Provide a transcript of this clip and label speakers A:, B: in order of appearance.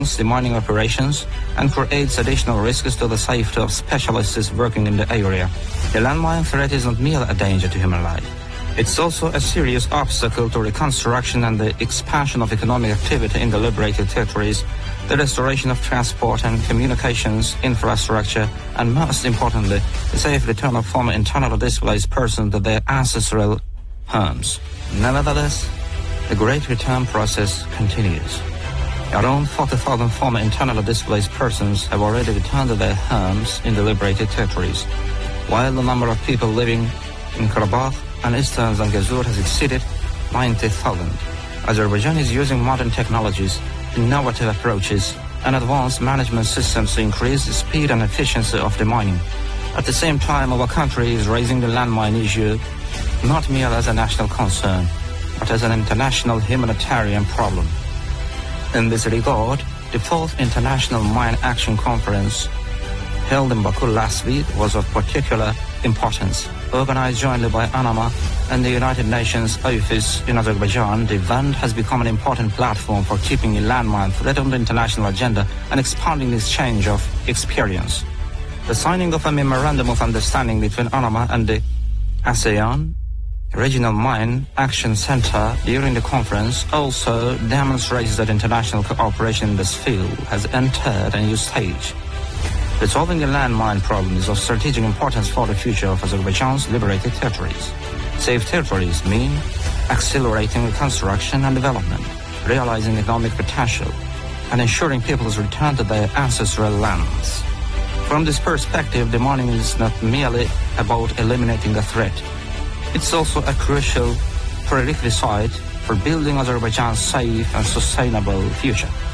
A: the mining operations and creates additional risks to the safety of specialists working in the area. The landmine threat is not merely a danger to human life. It's also a serious obstacle to reconstruction and the expansion of economic activity in the liberated territories, the restoration of transport and communications infrastructure, and most importantly, the safe return of former internally displaced persons to their ancestral homes. Nevertheless, the Great Return process continues. Around 40,000 former internally displaced persons have already returned to their homes in the liberated territories, while the number of people living in Karabakh and Eastern Zangezur has exceeded 90,000. Azerbaijan is using modern technologies, innovative approaches, and advanced management systems to increase the speed and efficiency of the mining. At the same time, our country is raising the landmine issue not merely as a national concern, but as an international humanitarian problem. In this regard, the 4th International Mine Action Conference, held in Baku last week, was of particular importance. Organized jointly by ANAMA and the United Nations Office in Azerbaijan, the event has become an important platform for keeping a landmine threat on the international agenda and expanding the exchange of experience. The signing of a memorandum of understanding between ANAMA and the ASEAN Regional Mine Action Center during the conference also demonstrates that international cooperation in this field has entered a new stage. Resolving the landmine problem is of strategic importance for the future of Azerbaijan's liberated territories. Safe territories mean accelerating reconstruction and development, realizing economic potential, and ensuring people's return to their ancestral lands. From this perspective, the mining is not merely about eliminating a threat. It's also a crucial prerequisite for building Azerbaijan's safe and sustainable future.